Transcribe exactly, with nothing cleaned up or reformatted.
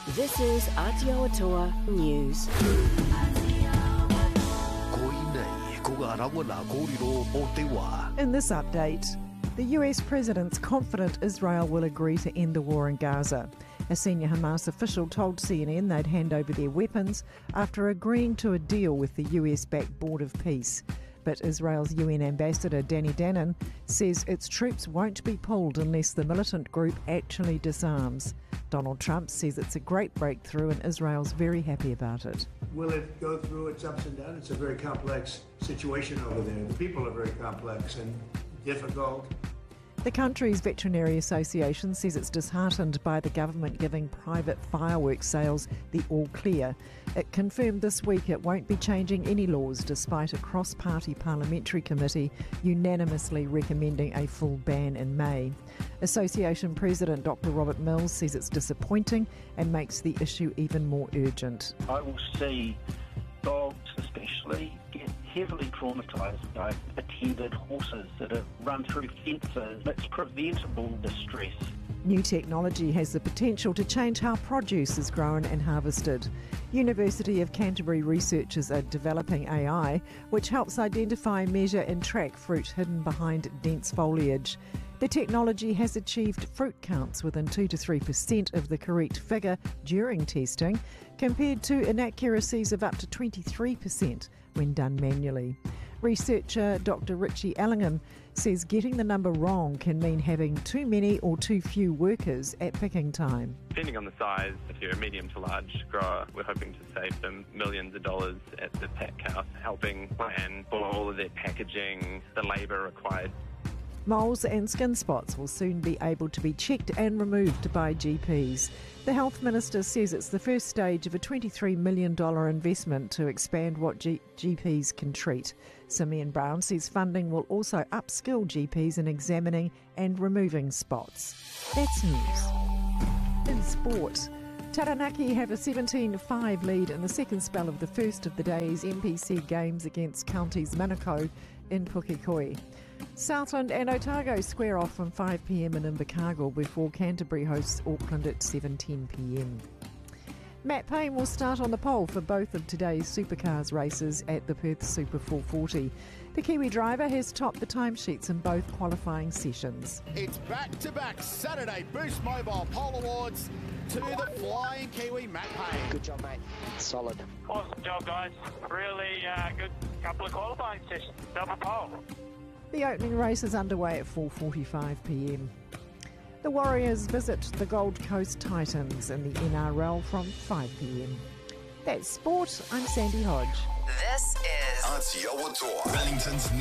This is Aotearoa News. In this update, the U S president's confident Israel will agree to end the war in Gaza. A senior Hamas official told C N N they'd hand over their weapons after agreeing to a deal with the U S-backed Board of Peace. But Israel's U N ambassador Danny Danon says its troops won't be pulled unless the militant group actually disarms. Donald Trump says it's a great breakthrough and Israel's very happy about it. Will it go through its ups and downs? It's a very complex situation over there. The people are very complex and difficult. The country's Veterinary Association says it's disheartened by the government giving private fireworks sales the all clear. It confirmed this week it won't be changing any laws despite a cross-party parliamentary committee unanimously recommending a full ban in May. Association President Doctor Robert Mills says it's disappointing and makes the issue even more urgent. I will see dogs especially get heavily traumatised by attended horses that have run through fences. It's preventable distress. New technology has the potential to change how produce is grown and harvested. University of Canterbury researchers are developing A I, which helps identify, measure and track fruit hidden behind dense foliage. The technology has achieved fruit counts within two to three percent of the correct figure during testing, compared to inaccuracies of up to twenty-three percent when done manually. Researcher Doctor Richie Ellingham says getting the number wrong can mean having too many or too few workers at picking time. Depending on the size, if you're a medium to large grower, we're hoping to save them millions of dollars at the pack house, helping plan for all of their packaging, the labour required. Moles and skin spots will soon be able to be checked and removed by G Ps. The Health Minister says it's the first stage of a twenty-three million dollars investment to expand what G- GPs can treat. Simeon Brown says funding will also upskill G Ps in examining and removing spots. That's news. In sport, Taranaki have a seventeen five lead in the second spell of the first of the day's M P C games against Counties Manukau in Pukekohe. Southland and Otago square off from five p.m. in Invercargill before Canterbury hosts Auckland at seven ten p.m. Matt Payne will start on the pole for both of today's supercars races at the Perth Super four forty. The Kiwi driver has topped the timesheets in both qualifying sessions. It's back-to-back Saturday Boost Mobile Pole Awards to the flying Kiwi Matt Payne. Good job, mate. Solid. Awesome job, guys. Really uh, good couple of qualifying sessions. Double pole. The opening race is underway at four forty-five p.m. The Warriors visit the Gold Coast Titans in the N R L from five p.m. That's sport. I'm Sandy Hodge. This is Aotearoa Wellington's